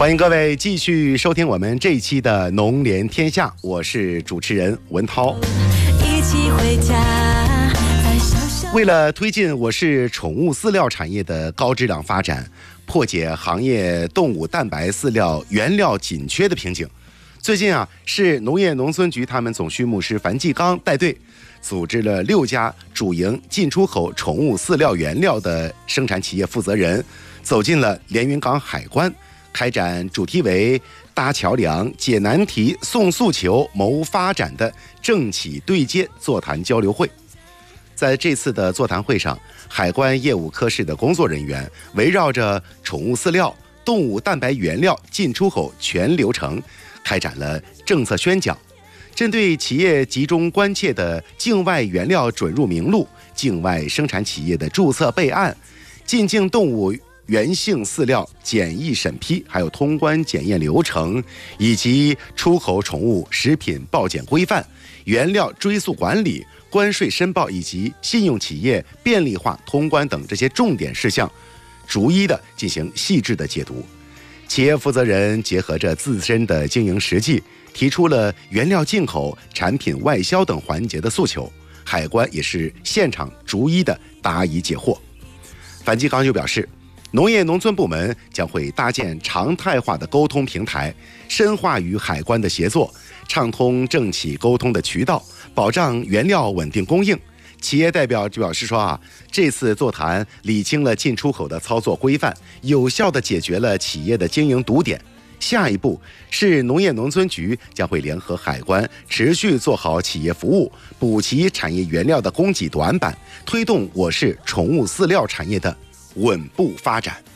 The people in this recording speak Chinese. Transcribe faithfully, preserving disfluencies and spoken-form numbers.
欢迎各位继续收听我们这一期的《农联天下》，我是主持人文涛。一起回家。为了推进我市宠物饲料产业的高质量发展，破解行业动物蛋白饲料原料紧缺的瓶颈，最近啊，市农业农村局他们总畜牧师樊继刚带队，组织了六家主营进出口宠物饲料原料的生产企业负责人，走进了连云港海关，开展主题为搭桥梁、解难题、送诉求、谋发展的政企对接座谈交流会。在这次的座谈会上，海关业务科室的工作人员围绕着宠物饲料、动物蛋白原料进出口全流程开展了政策宣讲，针对企业集中关切的境外原料准入名录、境外生产企业的注册备案、进境动物原性饲料检疫审批，还有通关检验流程，以及出口宠物食品报检规范、原料追溯管理、关税申报以及信用企业便利化通关等这些重点事项，逐一的进行细致的解读。企业负责人结合着自身的经营实际，提出了原料进口、产品外销等环节的诉求，海关也是现场逐一的答疑解惑。樊继刚就表示，农业农村部门将会搭建常态化的沟通平台，深化与海关的协作，畅通政企沟通的渠道，保障原料稳定供应。企业代表就表示说啊，这次座谈理清了进出口的操作规范，有效地解决了企业的经营堵点。下一步，市农业农村局将会联合海关，持续做好企业服务，补齐产业原料的供给短板，推动我市宠物饲料产业的稳步发展。